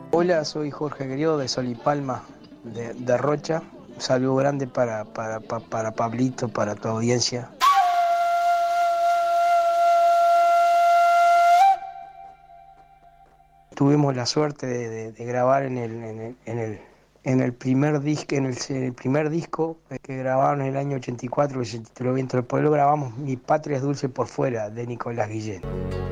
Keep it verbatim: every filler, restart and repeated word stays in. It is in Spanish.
Hola, soy Jorge Griego de Solipalma, de, de Rocha. Un saludo grande para, para, para, para Pablito, para tu audiencia. Tuvimos la suerte de, de- de grabar en el, en el, en el, en el primer disco, en el, en el primer disco eh, que grabaron en el año ochenta y cuatro, que se tituló Viento del Pueblo, grabamos Mi Patria es Dulce por Fuera, de Nicolás Guillén.